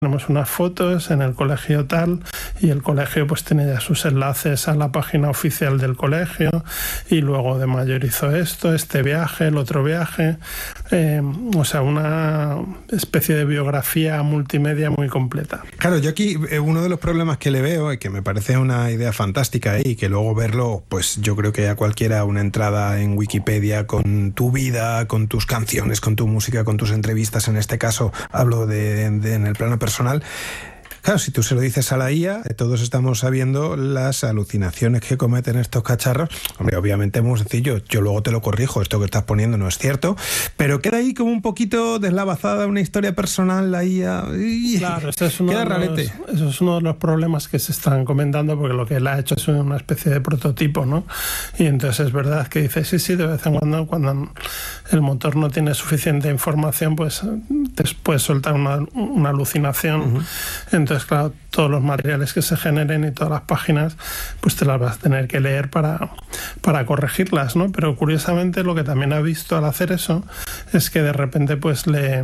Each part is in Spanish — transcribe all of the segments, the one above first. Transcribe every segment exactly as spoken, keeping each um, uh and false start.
tenemos unas fotos en el colegio tal, y el colegio pues tiene ya sus enlaces a la página oficial del colegio, y luego de mayor hizo esto, este viaje, el otro viaje, eh, o sea, una especie de biografía multimedia muy completa. Claro, yo aquí eh, uno de los problemas que le veo, y que me parece una idea fantástica, ¿eh? Y que luego verlo, pues yo creo que a cualquiera una entrada en Wikipedia con tu vida, con tus canciones, con tu música, con tus entrevistas, en este caso hablo de, de en el plano personal, personal. Claro, si tú se lo dices a la I A, todos estamos sabiendo las alucinaciones que cometen estos cacharros. Hombre, obviamente es muy sencillo, yo luego te lo corrijo, esto que estás poniendo no es cierto, pero queda ahí como un poquito deslavazada una historia personal, la I A. Y claro, ese es uno queda de los, rarete. Eso es uno de los problemas que se están comentando, porque lo que él ha hecho es una especie de prototipo, ¿no? Y entonces es verdad que dice, sí, sí, de vez en cuando, cuando el motor no tiene suficiente información, pues te puede soltar una, una alucinación. Uh-huh. Entonces, claro, todos los materiales que se generen y todas las páginas, pues te las vas a tener que leer para, para corregirlas, ¿no? Pero curiosamente lo que también ha visto al hacer eso es que de repente pues le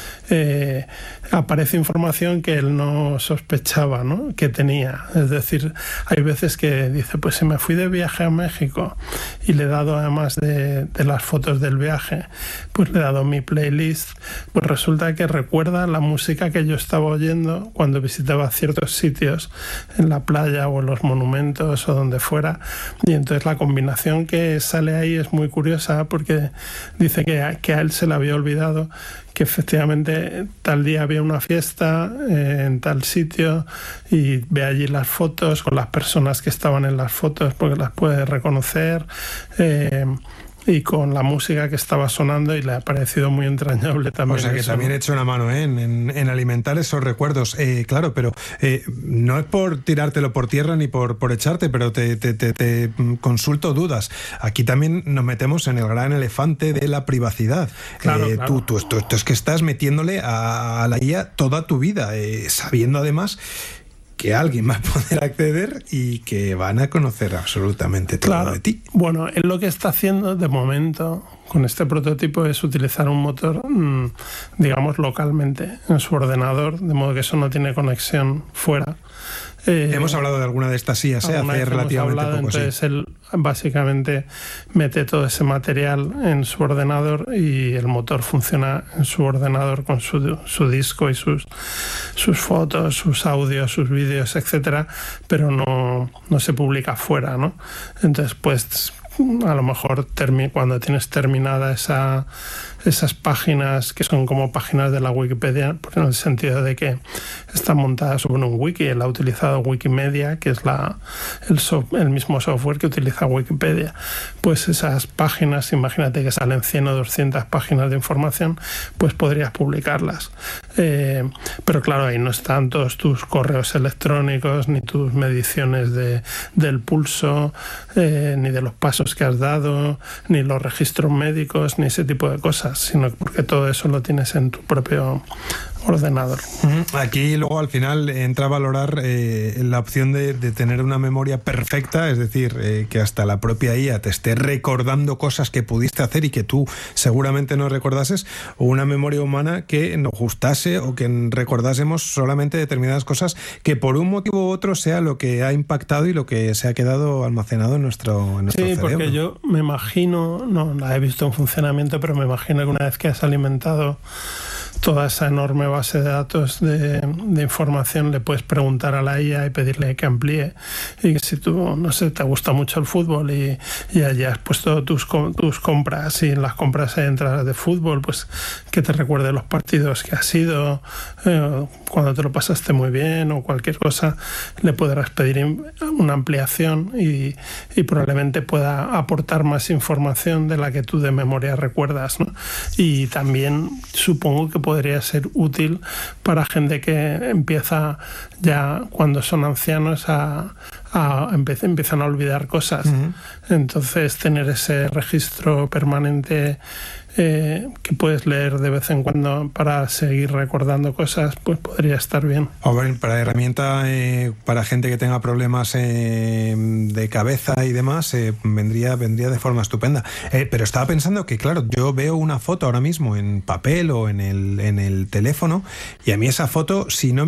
eh, aparece información que él no sospechaba, ¿no?, que tenía. Es decir, hay veces que dice, pues si me fui de viaje a México y le he dado, además de, de las fotos del viaje, pues le he dado mi playlist, pues resulta que recuerda la música que yo estaba oyendo cuando visitaba ciertos sitios en la playa o en los monumentos o donde fuera, y entonces la combinación que sale ahí es muy curiosa, porque dice que a, que a él se le había olvidado que efectivamente tal día había una fiesta eh, en tal sitio, y ve allí las fotos con las personas que estaban en las fotos porque las puede reconocer, eh, y con la música que estaba sonando, y le ha parecido muy entrañable también. O sea que eso, también ¿no? he hecho una mano ¿eh? en, en, en alimentar esos recuerdos. Eh, claro, pero eh, no es por tirártelo por tierra ni por, por echarte, pero te, te, te, te consulto dudas. Aquí también nos metemos en el gran elefante de la privacidad. Claro, eh, claro. Tú, tú, esto, esto es que estás metiéndole a, a la I A toda tu vida, eh, sabiendo además que alguien va a poder acceder y que van a conocer absolutamente todo claro. de ti. Bueno, él lo que está haciendo de momento con este prototipo es utilizar un motor, digamos, localmente en su ordenador, de modo que eso no tiene conexión fuera. Eh, hemos hablado de alguna de estas I As ¿eh? hace relativamente hablado, poco. Entonces sí. él básicamente mete todo ese material en su ordenador, y el motor funciona en su ordenador con su, su disco y sus, sus fotos, sus audios, sus vídeos, etcétera, pero no, no se publica fuera, ¿no? Entonces, pues a lo mejor termi- cuando tienes terminada esa, esas páginas que son como páginas de la Wikipedia, en el sentido de que están montadas sobre un wiki. Él ha utilizado Wikimedia, que es la, el, soft, el mismo software que utiliza Wikipedia. Pues esas páginas, imagínate que salen cien o doscientas páginas de información, pues podrías publicarlas. Eh, pero claro, ahí no están todos tus correos electrónicos, ni tus mediciones de, del pulso, eh, ni de los pasos que has dado, ni los registros médicos, ni ese tipo de cosas, sino porque todo eso lo tienes en tu propio ordenador. Aquí luego al final entra a valorar eh, la opción de, de tener una memoria perfecta, es decir, eh, que hasta la propia I A te esté recordando cosas que pudiste hacer y que tú seguramente no recordases, o una memoria humana que nos gustase o que recordásemos solamente determinadas cosas que por un motivo u otro sea lo que ha impactado y lo que se ha quedado almacenado en nuestro, en nuestro sí, cerebro. Porque yo me imagino, no la he visto en funcionamiento, pero me imagino que una vez que has alimentado toda esa enorme base de datos de, de información, le puedes preguntar a la I A y pedirle que amplíe, y que si tú, no sé, te gusta mucho el fútbol y, y allí has puesto tus, tus compras, y en las compras entras de fútbol, pues que te recuerde los partidos que has ido, eh, cuando te lo pasaste muy bien o cualquier cosa, le podrás pedir una ampliación y, y probablemente pueda aportar más información de la que tú de memoria recuerdas, ¿no? Y también supongo que podría ser útil para gente que empieza ya cuando son ancianos a, a empe- empiezan a olvidar cosas. Uh-huh. Entonces tener ese registro permanente eh, que puedes leer de vez en cuando para seguir recordando cosas, pues podría estar bien. A ver, para herramienta eh, para gente que tenga problemas eh, de cabeza y demás, eh, vendría, vendría de forma estupenda. Eh, pero estaba pensando que, claro, yo veo una foto ahora mismo en papel o en el, en el teléfono, y a mí esa foto, si no